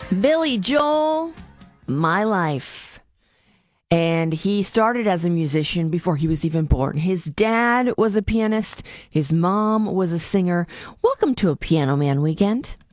Billy Joel, My Life. And he started as a musician before he was even born. His dad was a pianist. His mom was a singer. Welcome to a Piano Man Weekend.